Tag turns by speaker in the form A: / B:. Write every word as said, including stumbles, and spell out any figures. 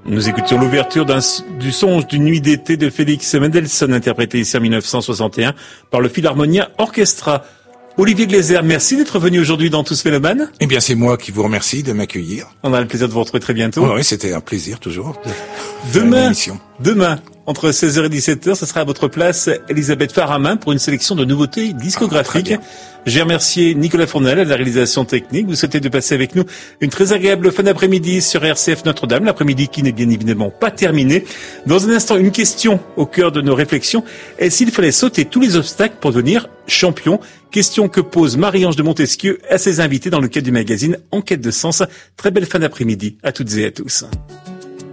A: Nous écoutions l'ouverture d'un, du songe d'une nuit d'été de Félix Mendelssohn, interprété ici en mille neuf cent soixante et un par le Philharmonia Orchestra. Olivier Gleiser, merci d'être venu aujourd'hui dans Tous Mélomanes.
B: Eh bien, c'est moi qui vous remercie de m'accueillir.
A: On a le plaisir de vous retrouver très bientôt.
B: Oh, oui, c'était un plaisir toujours. De
A: demain, demain, entre seize heures et dix-sept heures, ce sera à votre place Elisabeth Faramin pour une sélection de nouveautés discographiques. Ah, j'ai remercié Nicolas Fournel à la réalisation technique. Vous souhaitez de passer avec nous une très agréable fin d'après-midi sur R C F Notre-Dame, l'après-midi qui n'est bien évidemment pas terminé. Dans un instant, une question au cœur de nos réflexions. Est-ce qu'il fallait sauter tous les obstacles pour devenir champion? Question que pose Marie-Ange de Montesquieu à ses invités dans le cadre du magazine Enquête de Sens. Très belle fin d'après-midi à toutes et à tous.